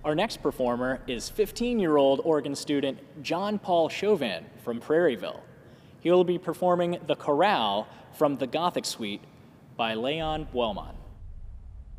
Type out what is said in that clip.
Our next performer is 15-year-old organ student John Paul Chauvin from Prairieville. He will be performing The Chorale from the Gothic Suite by Leon Boelmont.